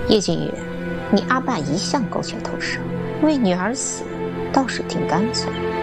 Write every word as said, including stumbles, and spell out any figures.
叶俊宇，你阿爸一向苟且偷生，为女儿死倒是挺干脆。